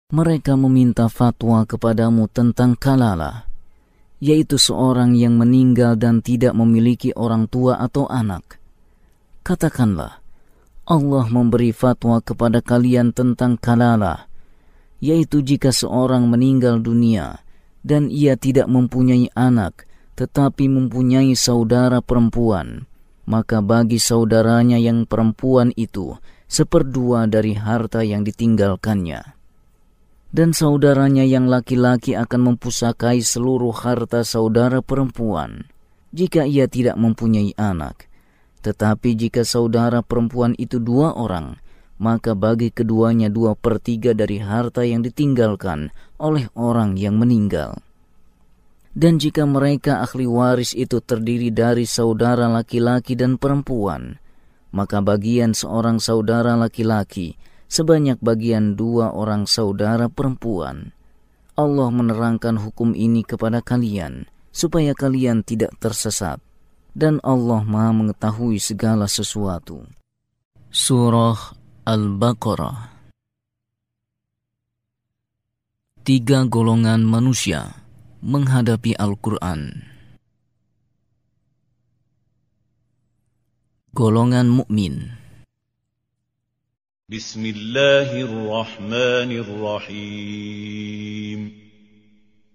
Mereka meminta fatwa kepadamu tentang kalalah, yaitu seorang yang meninggal dan tidak memiliki orang tua atau anak. Katakanlah, Allah memberi fatwa kepada kalian tentang kalalah, yaitu jika seorang meninggal dunia dan ia tidak mempunyai anak, tetapi mempunyai saudara perempuan, maka bagi saudaranya yang perempuan itu 1/2 dari harta yang ditinggalkannya. Dan saudaranya yang laki-laki akan mempusakai seluruh harta saudara perempuan, jika ia tidak mempunyai anak. Tetapi jika saudara perempuan itu 2 orang, maka bagi keduanya 2/3 dari harta yang ditinggalkan oleh orang yang meninggal. Dan jika mereka ahli waris itu terdiri dari saudara laki-laki dan perempuan, maka bagian seorang saudara laki-laki sebanyak bagian 2 orang saudara perempuan. Allah menerangkan hukum ini kepada kalian, supaya kalian tidak tersesat. Dan Allah Maha mengetahui segala sesuatu. Surah Al-Baqarah. 3 golongan manusia menghadapi Al-Quran. Golongan mukmin. Bismillahirrahmanirrahim.